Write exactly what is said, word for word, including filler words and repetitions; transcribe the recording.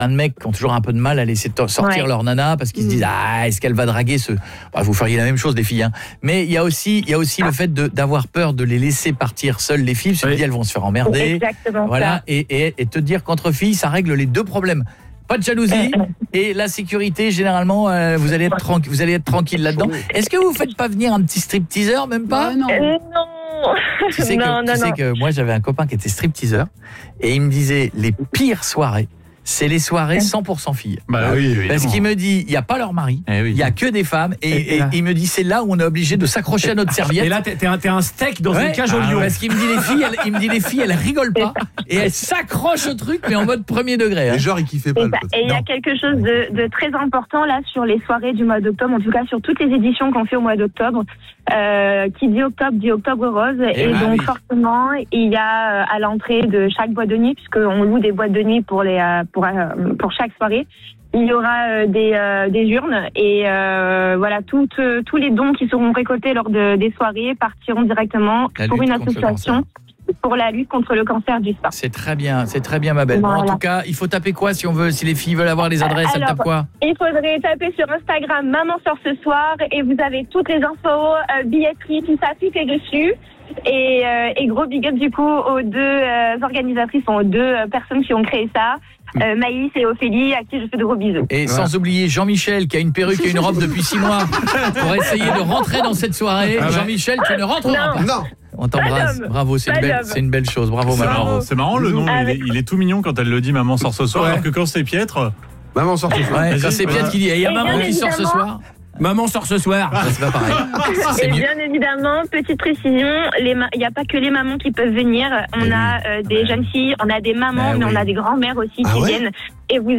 plein de mecs qui ont toujours un peu de mal à laisser to- sortir Ouais. leur nana parce qu'ils se disent ah est-ce qu'elle va draguer ce bah, vous feriez la même chose les filles hein. Mais il y a aussi il y a aussi le fait de d'avoir peur de les laisser partir seules les filles parce que Oui. tu dis, elles vont se faire emmerder. Exactement Voilà ça. et, et et te dire qu'entre filles ça règle les deux problèmes. Pas de jalousie et la sécurité généralement euh, vous allez être tranquille vous allez être tranquille là-dedans. Est-ce que vous faites pas venir un petit stripteaseur même pas? Ah, non. Euh, non. Tu sais, non, que, non, tu sais non. que moi j'avais un copain qui était stripteaseur et il me disait les pires soirées c'est les soirées cent pour cent filles. Bah oui, évidemment. Parce qu'il me dit, il n'y a pas leur mari, il Eh oui. y a que des femmes, et, Et et là- il me dit, c'est là où on est obligé de s'accrocher à notre serviette. Et là, t'es, t'es un, t'es un steak dans Ouais, une cage au ah, lion. parce qu'il me dit les filles, elles, il me dit les filles, elles rigolent pas et elles s'accrochent au truc, mais en mode premier degré. Hein. Et genre, il kiffait pas Et le ça- pote. et il y a Non. quelque chose de, de très important là sur les soirées du mois d'octobre, en tout cas sur toutes les éditions qu'on fait au mois d'octobre. Euh, qui dit octobre dit octobre rose, Et et, bah donc oui. forcément il y a euh, à l'entrée de chaque boîte de nuit, puisqu'on loue des boîtes de nuit pour les euh, pour euh, pour chaque soirée, il y aura euh, des euh, des urnes et euh, voilà toutes euh, tous les dons qui seront récoltés lors de, des soirées partiront directement La pour lutte une contre le association pour la lutte contre le cancer du sein. C'est très bien, c'est très bien ma belle. Bon, en Voilà. tout cas, il faut taper quoi si on veut, si les filles veulent avoir les adresses, elles Alors, tapent quoi? Il faudrait taper sur Instagram Maman sort ce soir et vous avez toutes les infos, euh, billetterie, tout ça, tout est dessus. Et, euh, et gros big up du coup aux deux euh, organisatrices, aux deux euh, personnes qui ont créé ça, euh, Maïs et Ophélie, à qui je fais de gros bisous. Et sans oublier Jean-Michel qui a une perruque et une robe depuis six mois pour essayer de rentrer dans cette soirée. Ah ouais. Jean-Michel, tu ne rentreras Non. pas. Non. On t'embrasse. Pas d'homme. Bravo, c'est une Pas belle, d'homme. c'est une belle chose. Bravo, C'est maman. marrant, c'est marrant, le nom, il est, il est tout mignon quand elle le dit, maman sort ce soir, Ouais. alors que quand c'est piètre, Maman sort ce soir. Ouais, Vas-y, quand c'est Piette voilà. qui dit, il y a Et maman bien qui sort ce évidemment- soir. Maman sort ce soir. Bah, c'est pas pareil. C'est Et mieux. bien évidemment, petite précision, les ma- il n'y a pas que les mamans qui peuvent venir. On Eh a euh, des Ouais. jeunes filles, on a des mamans, Eh mais oui. on a des grands-mères aussi Ah qui ouais viennent. Et vous